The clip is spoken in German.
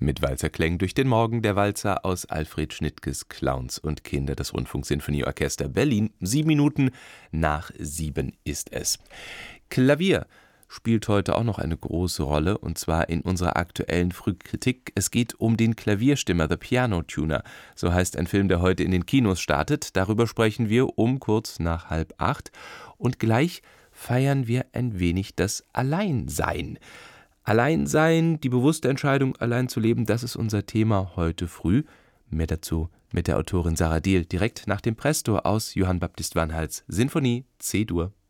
Mit Walzerklängen durch den Morgen, der Walzer aus Alfred Schnittkes Clowns und Kinder, das Rundfunksinfonieorchester Berlin. 7 Minuten nach 7 ist es. Klavier spielt heute auch noch eine große Rolle, und zwar in unserer aktuellen Frühkritik. Es geht um den Klavierstimmer, The Piano Tuner. So heißt ein Film, der heute in den Kinos startet. Darüber sprechen wir um kurz nach 7:30. Und gleich feiern wir ein wenig das Alleinsein. Alleinsein, die bewusste Entscheidung, allein zu leben, das ist unser Thema heute früh. Mehr dazu mit der Autorin Sarah Diehl direkt nach dem Presto aus Johann Baptist van Hals Sinfonie C-Dur.